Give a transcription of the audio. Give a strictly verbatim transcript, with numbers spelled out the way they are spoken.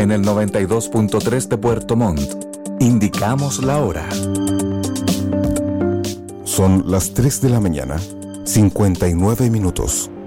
En el noventa y dos punto tres de Puerto Montt, indicamos la hora. Son las tres de la mañana, cincuenta y nueve minutos.